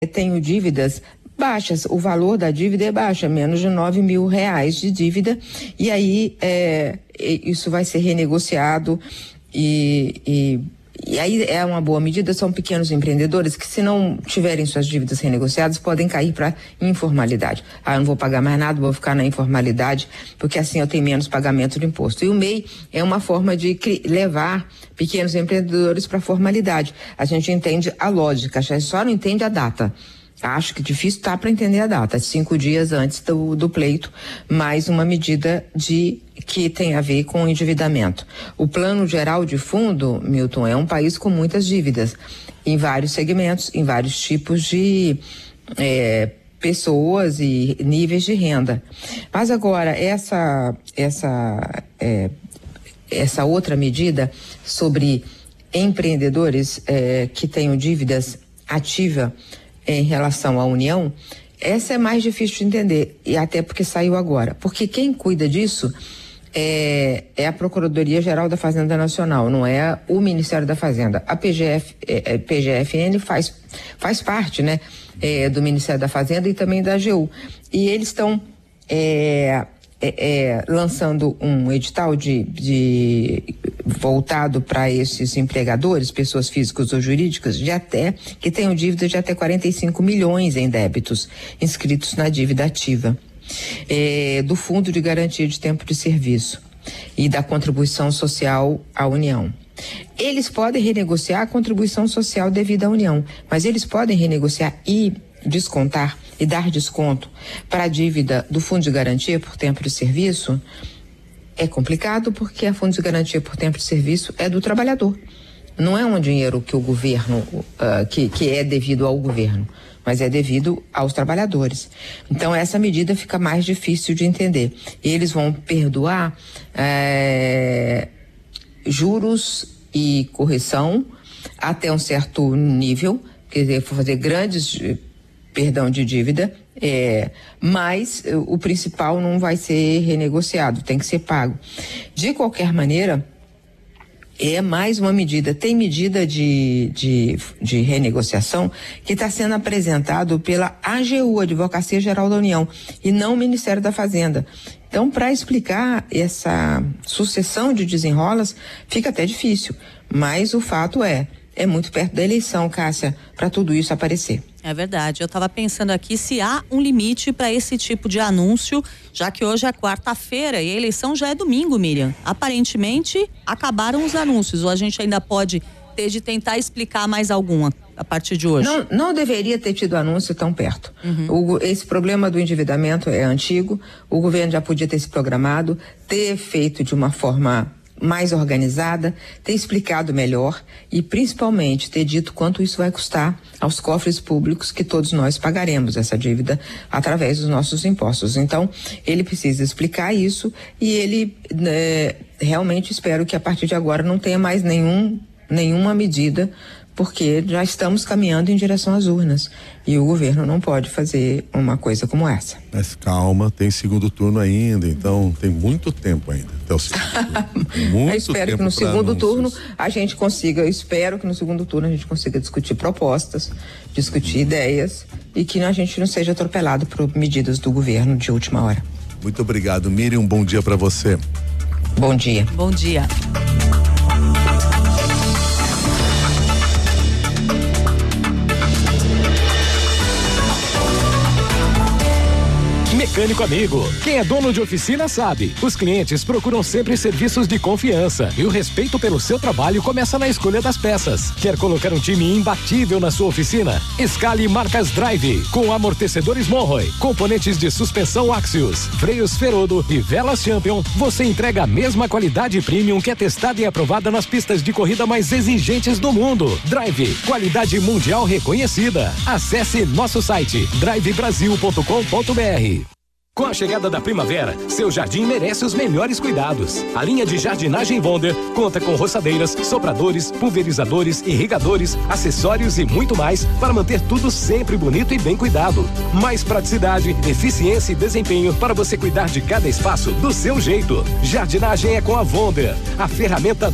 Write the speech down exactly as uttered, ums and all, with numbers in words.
tenho dívidas baixas, o valor da dívida é baixa, menos de nove mil reais de dívida, e aí é, isso vai ser renegociado e, e, e aí é uma boa medida. São pequenos empreendedores que, se não tiverem suas dívidas renegociadas, podem cair para informalidade. Ah, eu não vou pagar mais nada, vou ficar na informalidade, porque assim eu tenho menos pagamento de imposto. E o M E I é uma forma de levar pequenos empreendedores para a formalidade. A gente entende a lógica, a gente só não entende a data. Acho que difícil tá para entender a data, cinco dias antes do, do pleito, mais uma medida de que tem a ver com o endividamento. O Plano Geral de Fundo, Milton, é um país com muitas dívidas, em vários segmentos, em vários tipos de é, pessoas e níveis de renda. Mas agora, essa, essa, é, essa outra medida sobre empreendedores é, que tenham dívidas ativa em relação à União, essa é mais difícil de entender, e até porque saiu agora, porque quem cuida disso é, é a Procuradoria-Geral da Fazenda Nacional, não é o Ministério da Fazenda. A P G F, é, P G F N faz, faz parte, né, é, do Ministério da Fazenda e também da A G U, e eles estão é, é, é, lançando um edital de, de voltado para esses empregadores, pessoas físicas ou jurídicas, de até, que tenham dívidas de até quarenta e cinco milhões em débitos inscritos na dívida ativa, é, do Fundo de Garantia de Tempo de Serviço e da contribuição social à União. Eles podem renegociar a contribuição social devida à União, mas eles podem renegociar e descontar e dar desconto para a dívida do Fundo de Garantia por Tempo de Serviço. É complicado, porque a Fundo de Garantia por Tempo de Serviço é do trabalhador. Não é um dinheiro que o governo, uh, que, que é devido ao governo, mas é devido aos trabalhadores. Então, essa medida fica mais difícil de entender. E eles vão perdoar é, juros e correção até um certo nível, quer dizer, fazer grandes perdão de dívida, é, mas o principal não vai ser renegociado, tem que ser pago. De qualquer maneira, é mais uma medida. Tem medida de, de, de renegociação que está sendo apresentado pela A G U, Advocacia Geral da União, e não o Ministério da Fazenda. Então, para explicar essa sucessão de desenrolas, fica até difícil, mas o fato é, é muito perto da eleição, Cássia, para tudo isso aparecer. É verdade, eu estava pensando aqui se há um limite para esse tipo de anúncio, já que hoje é quarta-feira e a eleição já é domingo, Miriam. Aparentemente, acabaram os anúncios, ou a gente ainda pode ter de tentar explicar mais alguma a partir de hoje? Não, não deveria ter tido anúncio tão perto. Uhum. O, esse problema do endividamento é antigo, o governo já podia ter se programado, ter feito de uma forma mais organizada, ter explicado melhor e principalmente ter dito quanto isso vai custar aos cofres públicos, que todos nós pagaremos essa dívida através dos nossos impostos. Então, ele precisa explicar isso e ele é, realmente espero que a partir de agora não tenha mais nenhum, nenhuma medida, porque já estamos caminhando em direção às urnas e o governo não pode fazer uma coisa como essa. Mas calma, tem segundo turno ainda, então tem muito tempo ainda até o segundo turno. Muito eu espero tempo que no segundo anúncios. turno a gente consiga, eu espero que no segundo turno a gente consiga discutir propostas, discutir hum. ideias e que a gente não seja atropelado por medidas do governo de última hora. Muito obrigado, Miriam, um bom dia para você. Bom dia. Bom dia. Mecânico Amigo. Quem é dono de oficina sabe. Os clientes procuram sempre serviços de confiança e o respeito pelo seu trabalho começa na escolha das peças. Quer colocar um time imbatível na sua oficina? Escale marcas Drive, com amortecedores Monroe, componentes de suspensão Axios, freios Ferodo e velas Champion. Você entrega a mesma qualidade premium que é testada e aprovada nas pistas de corrida mais exigentes do mundo. Drive, qualidade mundial reconhecida. Acesse nosso site drive brasil ponto com ponto br. Com a chegada da primavera, seu jardim merece os melhores cuidados. A linha de jardinagem Wonder conta com roçadeiras, sopradores, pulverizadores, irrigadores, acessórios e muito mais para manter tudo sempre bonito e bem cuidado. Mais praticidade, eficiência e desempenho para você cuidar de cada espaço do seu jeito. Jardinagem é com a Wonder, a ferramenta